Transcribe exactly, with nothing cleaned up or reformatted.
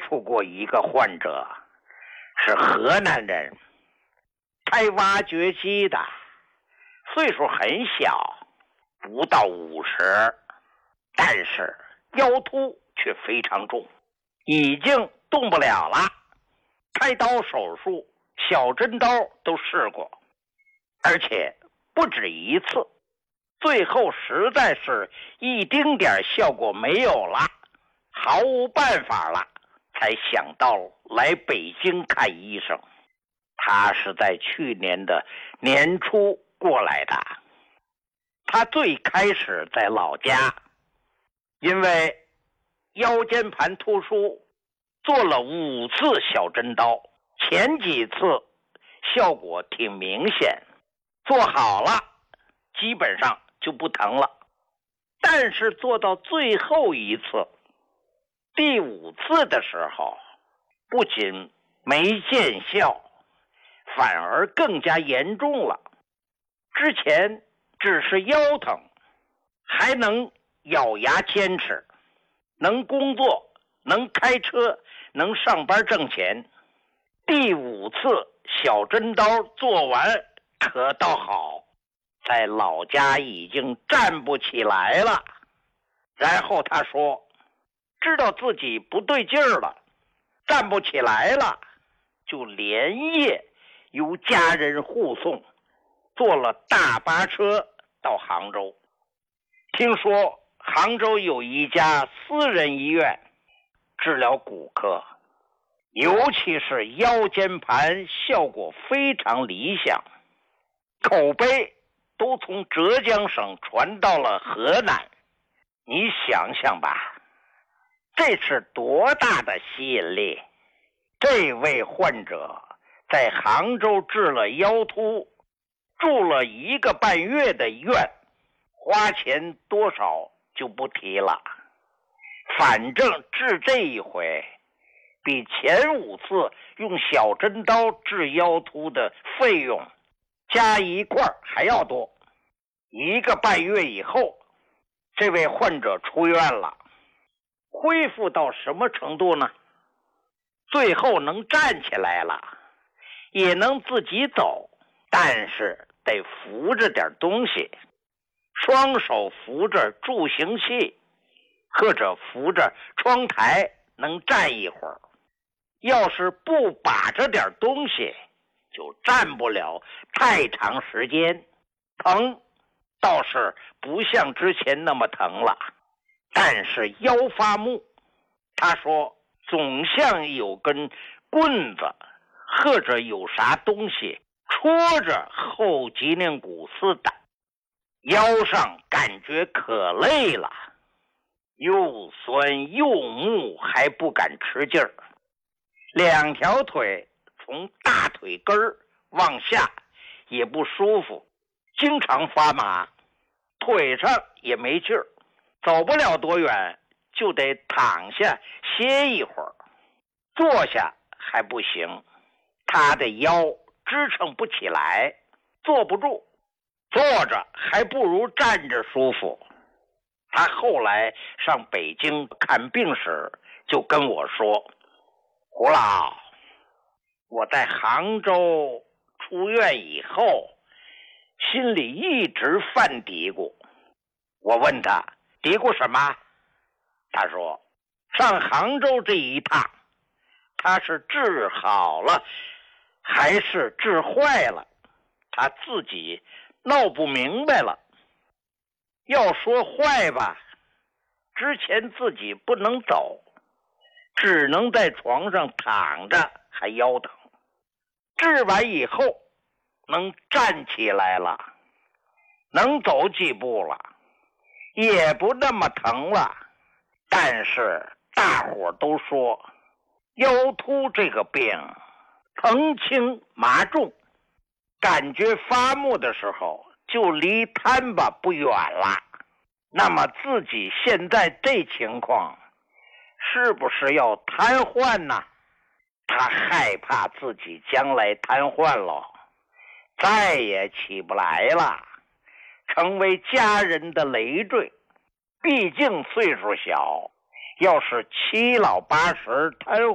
触过一个患者，是河南人，开挖掘机的，岁数很小，不到五十，但是腰突却非常重，已经动不了了，开刀手术小针刀都试过，而且不止一次，最后实在是一丁点效果没有了，毫无办法了，才想到来北京看医生。他是在去年的年初过来的。他最开始在老家，因为腰间盘突出，做了五次小针刀，前几次效果挺明显，做好了基本上就不疼了。但是做到最后一次，第五次的时候，不仅没见效，反而更加严重了。之前只是腰疼，还能咬牙坚持，能工作，能开车，能上班挣钱。第五次小针刀做完可倒好，在老家已经站不起来了。然后他说，知道自己不对劲儿了，站不起来了，就连夜由家人护送，坐了大巴车到杭州。听说杭州有一家私人医院治疗骨科，尤其是腰间盘效果非常理想，口碑都从浙江省传到了河南。你想想吧，这是多大的吸引力。这位患者在杭州治了腰突，住了一个半月的院，花钱多少就不提了，反正治这一回比前五次用小针刀治腰突的费用加一块还要多。一个半月以后，这位患者出院了，恢复到什么程度呢？最后能站起来了，也能自己走，但是得扶着点东西，双手扶着助行器或者扶着窗台能站一会儿。要是不把着点东西，就站不了太长时间。疼倒是不像之前那么疼了，但是腰发木，他说总像有根棍子或者有啥东西戳着后脊梁骨似的，腰上感觉可累了，又酸又木，还不敢吃劲儿。两条腿从大腿根儿往下也不舒服，经常发麻，腿上也没劲儿，走不了多远就得躺下歇一会儿，坐下还不行，他的腰支撑不起来，坐不住，坐着还不如站着舒服。他后来上北京看病时就跟我说，胡老，我在杭州出院以后，心里一直犯嘀咕。我问他嘀咕什么？他说上杭州这一趟，他是治好了还是治坏了，他自己闹不明白了。要说坏吧，之前自己不能走，只能在床上躺着，还腰疼。治完以后能站起来了，能走几步了，也不那么疼了。但是大伙都说腰突这个病疼轻麻重，感觉发木的时候就离瘫巴不远了。那么自己现在这情况是不是要瘫痪呢？他害怕自己将来瘫痪了，再也起不来了，成为家人的累赘。毕竟岁数小，要是七老八十瘫